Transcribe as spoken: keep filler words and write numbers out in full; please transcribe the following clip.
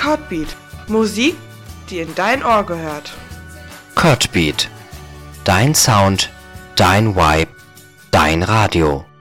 Codbeat. Musik, die in dein Ohr gehört. Codbeat. Dein Sound, dein Vibe, dein Radio.